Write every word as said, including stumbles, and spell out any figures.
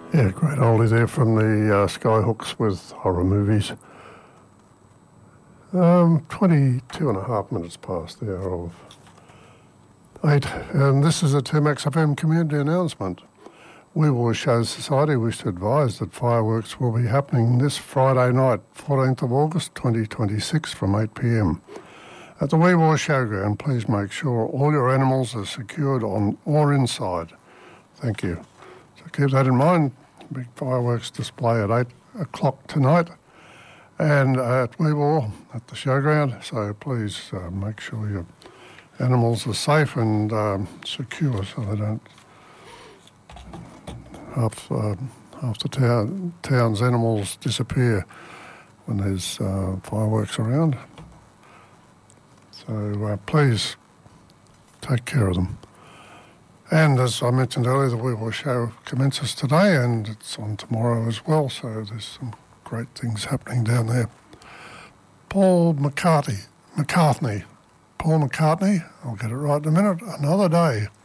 Yeah, great oldie there from the uh, Skyhooks with horror movies. Um, twenty-two and a half minutes past the hour of eight, and this is a two Max F M community announcement. We War Show Society wish to advise that fireworks will be happening this Friday night, fourteenth of August twenty twenty-six from eight p m at the Wee Waa Showground. Please make sure all your animals are secured on or inside. Thank you. So keep that in mind. Big fireworks display at eight o'clock tonight and at Wee Waa at the showground. So please uh, make sure your animals are safe and um, secure so they don't half, uh, half the town, town's animals disappear when there's uh, fireworks around. So uh, please take care of them. And as I mentioned earlier, the Wee Waa Show commences today and it's on tomorrow as well, so there's some great things happening down there. Paul McCartney, McCartney, Paul McCartney, I'll get it right in a minute, Another Day.